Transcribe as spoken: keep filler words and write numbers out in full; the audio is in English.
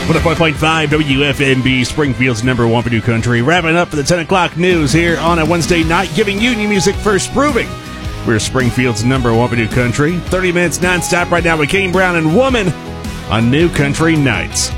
one oh four point five W F M B, Springfield's number one for new country. Wrapping up for the ten o'clock news here on a Wednesday night, giving you new music first proving we're Springfield's number one for new country. thirty minutes nonstop right now with Kane Brown and Woman on New Country Nights.